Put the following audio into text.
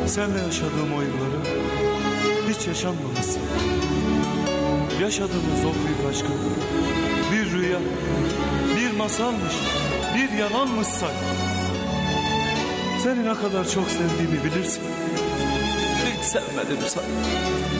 Senle yaşadığım o yılları hiç yaşanmamışsın. Yaşadığımız o büyük aşkın bir rüya, bir masalmış, bir yalanmış say. Seni ne kadar çok sevdiğimi bilirsin. Hiç sevmedim say.